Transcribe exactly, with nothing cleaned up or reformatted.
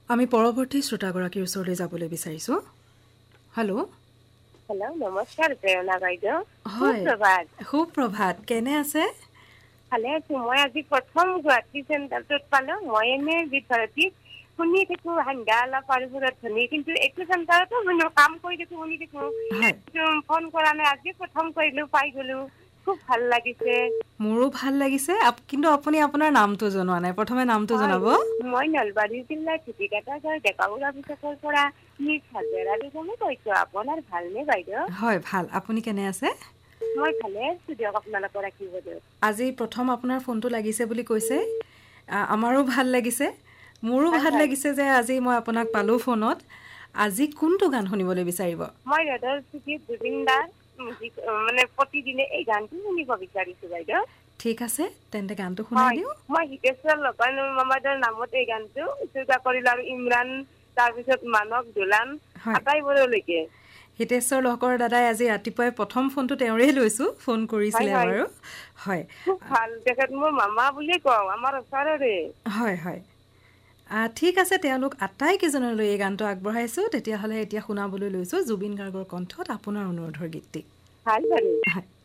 আমি পৰৱৰ্তী শ্ৰোতাগৰাকীৰ ওচৰলৈ যাবলৈ বিচাৰিছো। হেল্ল' হেল্ল' নমস্কাৰ প্ৰেৰণা বাইদেউ। হয় সুপ্ৰভাত, কেনে আছে? ভালে আছো। মই আজি প্ৰথম গুৱাহাটী চেণ্টাৰটোত পালো। মই এনে বিদ্যাৰ্থী শুনি থাকো হাংগা অলপ পাৰিপুৰত ধনী, কিন্তু এইটো চেণ্টাৰতো শুনো কাম কৰি থাকো শুনি থাকো হয় ফোন কৰা নাই, আজি প্ৰথম কৰিলো পাই গলো, খুব ভাল লাগিছে। মোৰো ভাল লাগিছে, কিন্তু আপুনি আপোনাৰ নামটো জনোৱা নাই, প্ৰথমে নামটো হয়, জনাব। মই নলবাৰী জিলাৰ ঢেকিয়াজুলি ডেকাবুঢ়া অফিচৰ পৰা মিছ হাজেৰা বেগমে কৈছো। আপোনাৰ ভালনে বাইদেউ? হয় ভাল, আপুনি কেনে আছে? মই ভালে আছো দিয়ক, আপোনালোকৰ আশীৰ্বাদত। আজি প্ৰথম আপোনাৰ ফোনটো লাগিছে বুলি কৈছে, আমাৰো ভাল লাগিছে। মোৰো হয় ভাল হয় লাগিছে যে আজি মই আপোনাক পালো ফোনত। আজি কোনটো গান শুনিবলৈ বিচাৰিব? মই ৰদৰ চুতিত জুবিন দাৰ মানে প্ৰতিদিনে এই গানটো শুনিব বিচাৰিছো বাইদেউ। ঠিক আছে, তেন্তে গানটো শুনাই হয়, দিওঁ। মই হিতেশ্বৰ লতাৰ মামাদৰ নামত এই গানটো উচৰ্গা কৰিলো, আৰু ইমৰান, তাৰপিছত মানৱ দোলান হয়, আটাইবোৰলৈকে। হিতেশ্বৰ লহকৰ দাদাই আজি ৰাতিপুৱাই প্ৰথম ফোনটো তেওঁৰে লৈছো, ফোন হয় কৰিছিলে হয় বাৰু। হয় খুব ভাল, তেখেত মোৰ মামা বুলি কওঁ, আমাৰ ওচৰৰে। হয় হয় ঠিক আছে, তেওঁলোক আটাইকেইজনলৈ এই গানটো আগবঢ়াইছোঁ। তেতিয়াহ'লে এতিয়া শুনাবলৈ লৈছোঁ জুবিন গাৰ্গৰ কণ্ঠত আপোনাৰ অনুৰোধৰ গীতটি। ভাল বাৰু। হয়।